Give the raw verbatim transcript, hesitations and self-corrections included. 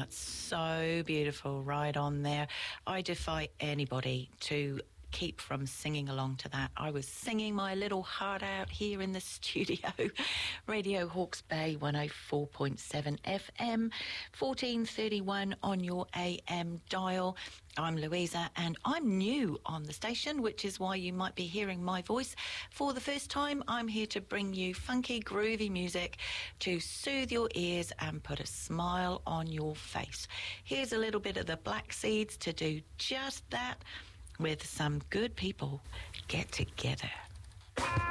That's so beautiful, right on there. I defy anybody to keep from singing along to that. I was singing my little heart out here in the studio. Radio Hawke's Bay one oh four point seven F M, fourteen thirty-one on your A M dial. I'm Louisa and I'm new on the station, which is why you might be hearing my voice for the first time. I'm here to bring you funky, groovy music to soothe your ears and put a smile on your face. Here's a little bit of the Black Seeds to do just that, with some good people get together.